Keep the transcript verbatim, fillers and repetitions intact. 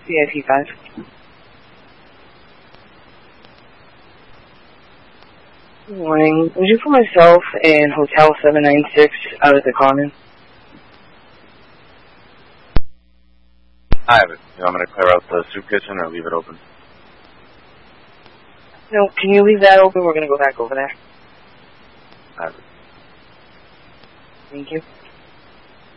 V I P five. Good morning. Would you put myself in Hotel seven ninety-six out at the Common? I have it. You want me to clear out the soup kitchen or leave it open? No, can you leave that open? We're going to go back over there. I have it. Thank you.